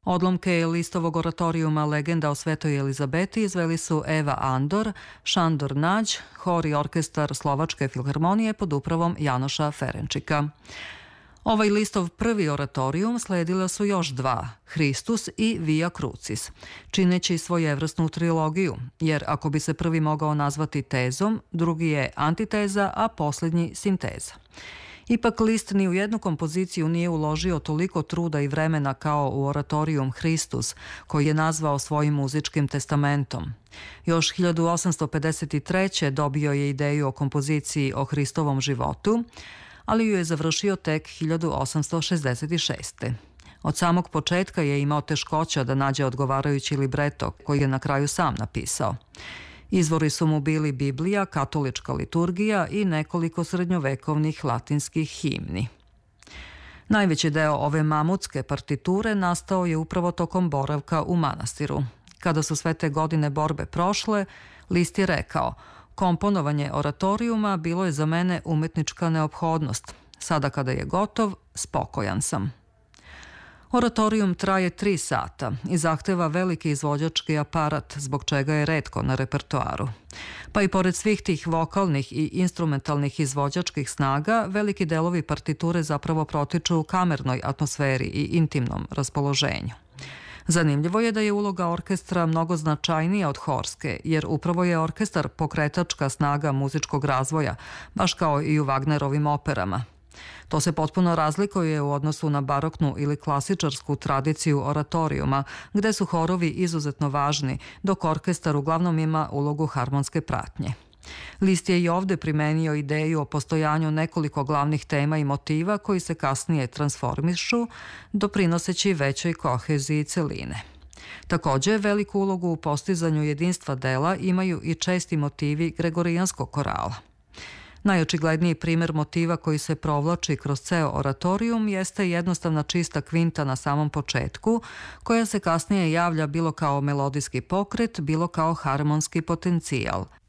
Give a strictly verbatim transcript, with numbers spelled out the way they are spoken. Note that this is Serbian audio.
Odlomke listovog oratorijuma Legenda o Svetoj Elizabeti izveli su Eva Andor, Šandor Nađ, hor i orkestar Slovačke filharmonije pod upravom Janoša Ferenčika. Ovaj listov prvi oratorijum sledila su još dva, Hristus i Via Crucis, čineći svojevrsnu trilogiju, jer ako bi se prvi mogao nazvati tezom, drugi je antiteza, a posljednji sinteza. Ipak list ni u jednu kompoziciju nije uložio toliko truda i vremena kao u oratorijum Hristus, koji je nazvao svojim muzičkim testamentom. Još hiljadu osamsto pedeset treće. dobio je ideju o kompoziciji o Hristovom životu, ali ju je završio tek hiljadu osamsto šezdeset šeste. Od samog početka je imao teškoća da nađe odgovarajući libreto, koji je na kraju sam napisao. Izvori su mu bili Biblija, katolička liturgija i nekoliko srednjovekovnih latinskih himni. Najveći deo ove mamutske partiture nastao je upravo tokom boravka u manastiru. Kada su sve te godine borbe prošle, List je rekao: komponovanje oratorijuma bilo je za mene umetnička neophodnost. Sada kada je gotov, spokojan sam. Oratorijum traje tri sata i zahteva veliki izvođački aparat, zbog čega je retko na repertoaru. Pa i pored svih tih vokalnih i instrumentalnih izvođačkih snaga, veliki delovi partiture zapravo protiču u kamernoj atmosferi i intimnom raspoloženju. Zanimljivo je da je uloga orkestra mnogo značajnija od horske, jer upravo je orkestar pokretačka snaga muzičkog razvoja, baš kao i u Wagnerovim operama. To se potpuno razlikuje u odnosu na baroknu ili klasičarsku tradiciju oratorijuma, gde su horovi izuzetno važni, dok orkestar uglavnom ima ulogu harmonske pratnje. List je i ovde primenio ideju o postojanju nekoliko glavnih tema i motiva koji se kasnije transformišu, doprinoseći većoj koheziji celine. Takođe, veliku ulogu u postizanju jedinstva dela imaju i česti motivi gregorijanskog korala. Najočigledniji primer motiva koji se provlači kroz ceo oratorijum jeste jednostavna čista kvinta na samom početku, koja se kasnije javlja bilo kao melodijski pokret, bilo kao harmonski potencijal,